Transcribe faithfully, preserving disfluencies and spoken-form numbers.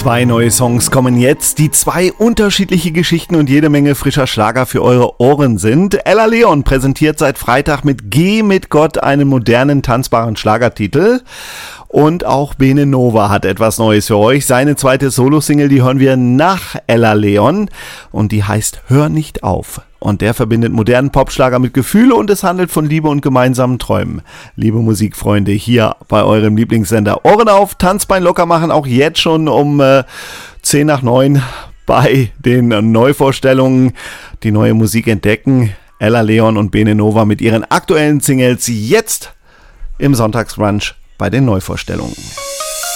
Zwei neue Songs kommen jetzt, die zwei unterschiedliche Geschichten und jede Menge frischer Schlager für eure Ohren sind. Ella Leon präsentiert seit Freitag mit Geh mit Gott einen modernen, tanzbaren Schlagertitel. Und auch Bene Nova hat etwas Neues für euch. Seine zweite Solo-Single, die hören wir nach Ella Leon und die heißt Hör nicht auf. Und der verbindet modernen Popschlager mit Gefühle und es handelt von Liebe und gemeinsamen Träumen. Liebe Musikfreunde, hier bei eurem Lieblingssender Ohren auf, Tanzbein locker machen, auch jetzt schon um äh, zehn nach neun bei den Neuvorstellungen. Die neue Musik entdecken. Ella Leon und Bene Nova mit ihren aktuellen Singles jetzt im Sonntagsbrunch bei den Neuvorstellungen.